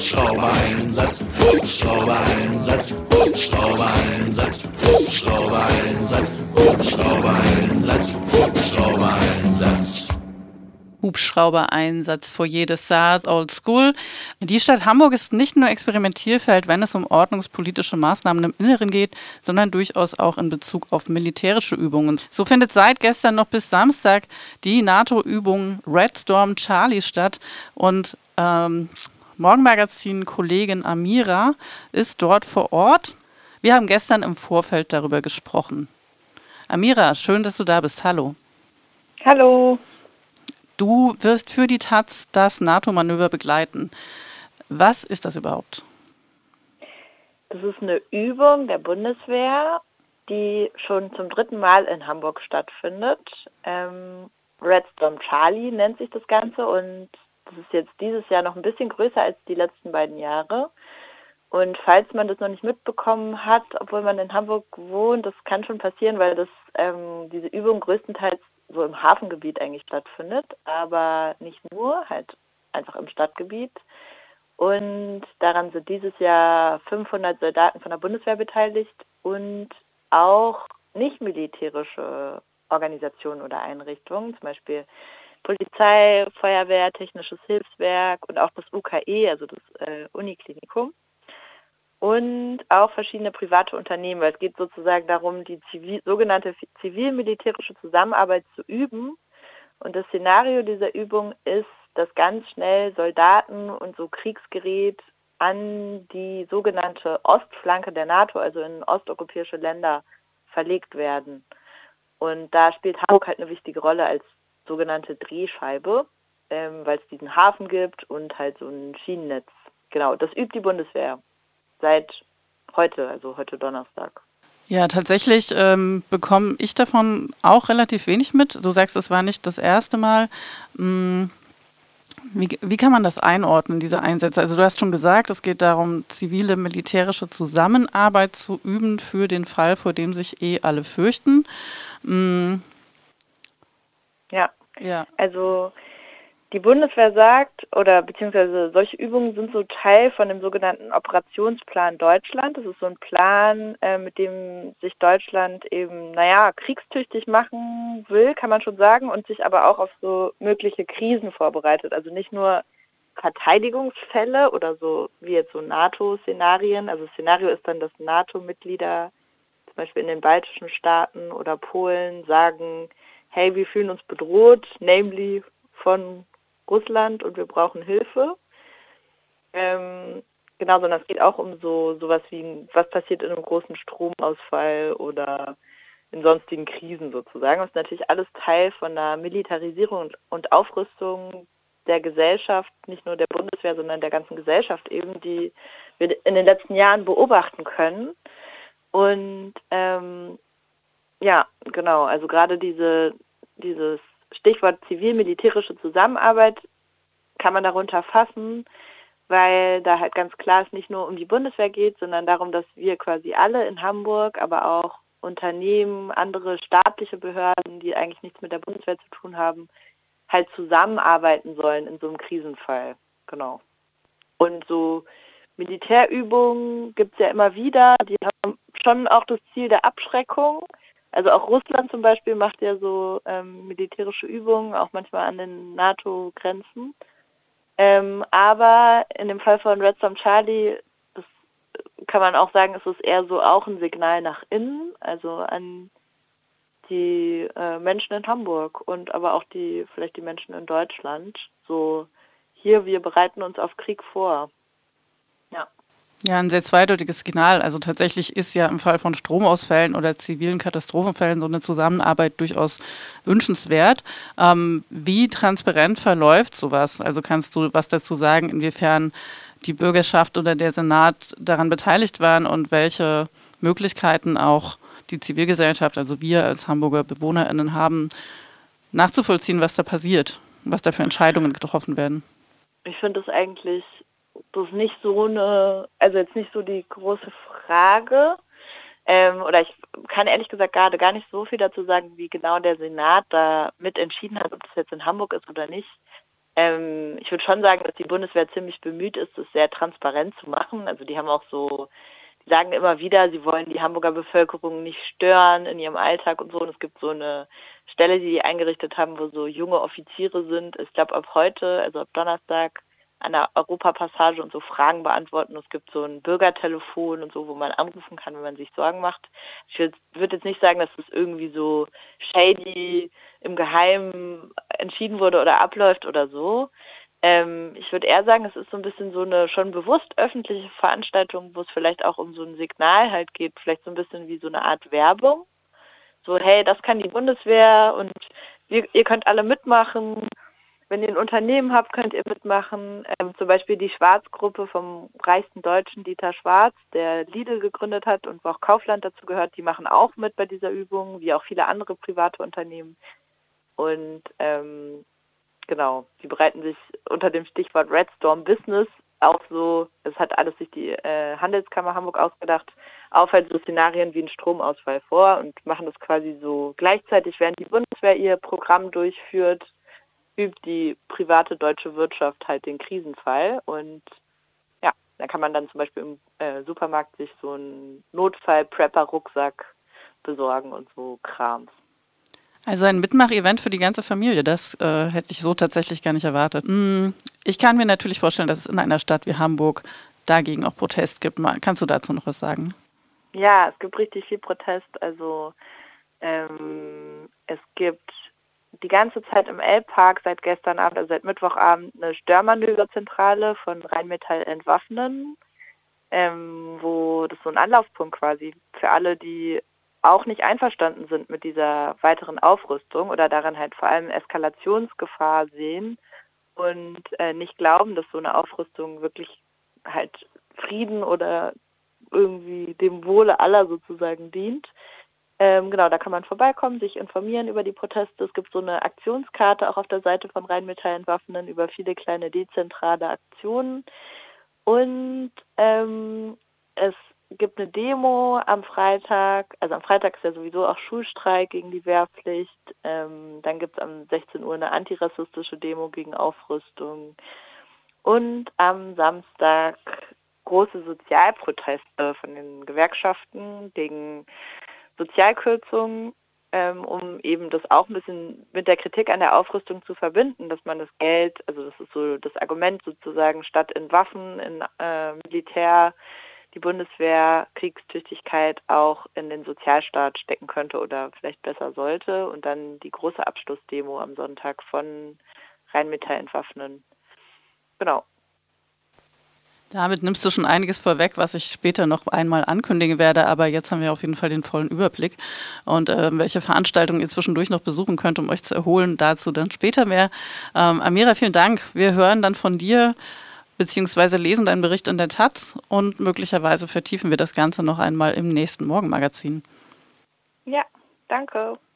Hubschrauber-Einsatz, Hubschrauber-Einsatz, Hubschrauber-Einsatz, Hubschrauber-Einsatz, Hubschrauber-Einsatz, Hubschrauber-Einsatz. Hubschrauber-Einsatz vor jedes Saat, Old School. Die Stadt Hamburg ist nicht nur Experimentierfeld, wenn es um ordnungspolitische Maßnahmen im Inneren geht, sondern durchaus auch in Bezug auf militärische Übungen. So findet seit gestern noch bis Samstag die NATO-Übung Red Storm Charlie statt und Morgenmagazin-Kollegin Amira ist dort vor Ort. Wir haben gestern im Vorfeld darüber gesprochen. Amira, schön, dass du da bist. Hallo. Hallo. Du wirst für die taz das NATO-Manöver begleiten. Was ist das überhaupt? Das ist eine Übung der Bundeswehr, die schon zum 3. Mal in Hamburg stattfindet. Red Storm Charlie nennt sich das Ganze und das ist jetzt dieses Jahr noch ein bisschen größer als die letzten beiden Jahre. Und falls man das noch nicht mitbekommen hat, obwohl man in Hamburg wohnt, das kann schon passieren, weil diese Übung größtenteils so im Hafengebiet eigentlich stattfindet, aber nicht nur, halt einfach im Stadtgebiet. Und daran sind dieses Jahr 500 Soldaten von der Bundeswehr beteiligt und auch nicht militärische Organisationen oder Einrichtungen, zum Beispiel Polizei, Feuerwehr, Technisches Hilfswerk und auch das UKE, also das Uniklinikum. Und auch verschiedene private Unternehmen, weil es geht sozusagen darum, die sogenannte zivil-militärische Zusammenarbeit zu üben. Und das Szenario dieser Übung ist, dass ganz schnell Soldaten und so Kriegsgerät an die sogenannte Ostflanke der NATO, also in osteuropäische Länder, verlegt werden. Und da spielt Hamburg halt eine wichtige Rolle als sogenannte Drehscheibe, weil es diesen Hafen gibt und halt so ein Schienennetz. Genau, das übt die Bundeswehr. Seit heute, also heute Donnerstag. Ja, tatsächlich bekomme ich davon auch relativ wenig mit. Du sagst, es war nicht das erste Mal. Wie kann man das einordnen, diese Einsätze? Also du hast schon gesagt, es geht darum, zivile, militärische Zusammenarbeit zu üben für den Fall, vor dem sich alle fürchten. Ja, also die Bundeswehr sagt, oder beziehungsweise solche Übungen sind so Teil von dem sogenannten Operationsplan Deutschland. Das ist so ein Plan, mit dem sich Deutschland eben, kriegstüchtig machen will, kann man schon sagen, und sich aber auch auf so mögliche Krisen vorbereitet. Also nicht nur Verteidigungsfälle oder so wie jetzt so NATO-Szenarien. Also Szenario ist dann, dass NATO-Mitglieder zum Beispiel in den baltischen Staaten oder Polen sagen, hey, wir fühlen uns bedroht, namely von Russland und wir brauchen Hilfe. Sondern es geht auch um sowas wie, was passiert in einem großen Stromausfall oder in sonstigen Krisen sozusagen. Das ist natürlich alles Teil von der Militarisierung und Aufrüstung der Gesellschaft, nicht nur der Bundeswehr, sondern der ganzen Gesellschaft eben, die wir in den letzten Jahren beobachten können. Und also gerade dieses Stichwort zivil-militärische Zusammenarbeit kann man darunter fassen, weil da halt ganz klar es nicht nur um die Bundeswehr geht, sondern darum, dass wir quasi alle in Hamburg, aber auch Unternehmen, andere staatliche Behörden, die eigentlich nichts mit der Bundeswehr zu tun haben, halt zusammenarbeiten sollen in so einem Krisenfall. Genau. Und so Militärübungen gibt es ja immer wieder, die haben schon auch das Ziel der Abschreckung. Also auch Russland zum Beispiel macht ja so militärische Übungen, auch manchmal an den NATO-Grenzen. Aber in dem Fall von Red Storm Charlie, das kann man auch sagen, ist es eher so auch ein Signal nach innen, also an die Menschen in Hamburg und aber auch vielleicht die Menschen in Deutschland. So, hier, wir bereiten uns auf Krieg vor. Ja, ein sehr zweideutiges Signal. Also tatsächlich ist ja im Fall von Stromausfällen oder zivilen Katastrophenfällen so eine Zusammenarbeit durchaus wünschenswert. Wie transparent verläuft sowas? Also kannst du was dazu sagen, inwiefern die Bürgerschaft oder der Senat daran beteiligt waren und welche Möglichkeiten auch die Zivilgesellschaft, also wir als Hamburger BewohnerInnen haben, nachzuvollziehen, was da passiert, was da für Entscheidungen getroffen werden? Ich finde das eigentlich das ist nicht so jetzt nicht so die große Frage. Oder ich kann ehrlich gesagt gerade gar nicht so viel dazu sagen, wie genau der Senat da mit entschieden hat, ob das jetzt in Hamburg ist oder nicht. Ich würde schon sagen, dass die Bundeswehr ziemlich bemüht ist, es sehr transparent zu machen. Also die haben auch so, die sagen immer wieder, sie wollen die Hamburger Bevölkerung nicht stören in ihrem Alltag und so. Und es gibt so eine Stelle, die die eingerichtet haben, wo so junge Offiziere sind. Ich glaube ab heute, also ab Donnerstag, an der Europapassage und so Fragen beantworten. Es gibt so ein Bürgertelefon und so, wo man anrufen kann, wenn man sich Sorgen macht. Ich würde jetzt nicht sagen, dass das irgendwie so shady im Geheimen entschieden wurde oder abläuft oder so. Ich würde eher sagen, es ist so ein bisschen so eine schon bewusst öffentliche Veranstaltung, wo es vielleicht auch um so ein Signal halt geht, vielleicht so ein bisschen wie so eine Art Werbung. So, hey, das kann die Bundeswehr und ihr könnt alle mitmachen. Wenn ihr ein Unternehmen habt, könnt ihr mitmachen. Zum Beispiel die Schwarz-Gruppe vom reichsten Deutschen, Dieter Schwarz, der Lidl gegründet hat und wo auch Kaufland dazu gehört, die machen auch mit bei dieser Übung, wie auch viele andere private Unternehmen. Und genau, sie bereiten sich unter dem Stichwort Red Storm Business auch so, das hat alles sich die Handelskammer Hamburg ausgedacht, auf halt so Szenarien wie ein Stromausfall vor und machen das quasi so gleichzeitig, während die Bundeswehr ihr Programm durchführt, übt die private deutsche Wirtschaft halt den Krisenfall und ja, da kann man dann zum Beispiel im Supermarkt sich so einen Notfall-Prepper-Rucksack besorgen und so Krams. Also ein Mitmach-Event für die ganze Familie, das hätte ich so tatsächlich gar nicht erwartet. Ich kann mir natürlich vorstellen, dass es in einer Stadt wie Hamburg dagegen auch Protest gibt. Kannst du dazu noch was sagen? Ja, es gibt richtig viel Protest. Also es gibt die ganze Zeit im Elbpark seit gestern Abend, also seit Mittwochabend, eine Störmanöverzentrale von Rheinmetall Entwaffnen, wo das so ein Anlaufpunkt quasi für alle, die auch nicht einverstanden sind mit dieser weiteren Aufrüstung oder daran halt vor allem Eskalationsgefahr sehen und nicht glauben, dass so eine Aufrüstung wirklich halt Frieden oder irgendwie dem Wohle aller sozusagen dient. Genau, da kann man vorbeikommen, sich informieren über die Proteste. Es gibt so eine Aktionskarte auch auf der Seite von Rheinmetall Entwaffnen über viele kleine dezentrale Aktionen. Und es gibt eine Demo am Freitag, also am Freitag ist ja sowieso auch Schulstreik gegen die Wehrpflicht. Dann gibt es am 16 Uhr eine antirassistische Demo gegen Aufrüstung. Und am Samstag große Sozialproteste von den Gewerkschaften gegen Sozialkürzungen, um eben das auch ein bisschen mit der Kritik an der Aufrüstung zu verbinden, dass man das Geld, also das ist so das Argument sozusagen, statt in Waffen, in Militär, die Bundeswehr Kriegstüchtigkeit auch in den Sozialstaat stecken könnte oder vielleicht besser sollte. Und dann die große Abschlussdemo am Sonntag von Rheinmetall Entwaffnen. Genau. Damit nimmst du schon einiges vorweg, was ich später noch einmal ankündigen werde, aber jetzt haben wir auf jeden Fall den vollen Überblick und welche Veranstaltungen ihr zwischendurch noch besuchen könnt, um euch zu erholen, dazu dann später mehr. Amira, vielen Dank. Wir hören dann von dir beziehungsweise lesen deinen Bericht in der Taz und möglicherweise vertiefen wir das Ganze noch einmal im nächsten Morgenmagazin. Ja, danke.